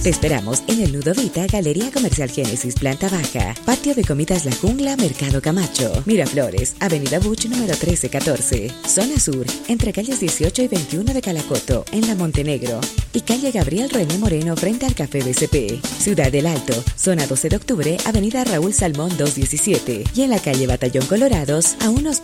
Te esperamos en el Nudo Vita, Galería Comercial Génesis, planta baja. Patio de Comidas La Jungla, Mercado Camacho. Miraflores, Avenida Buch, número 1314. Zona Sur, entre calles 18 y 21 de Calacoto, en La Montenegro. Y calle Gabriel René Moreno, frente al Café BCP. Ciudad del Alto, zona 12 de octubre, Avenida Raúl Salmón 217. Y en la calle Batallón Colorados, a unos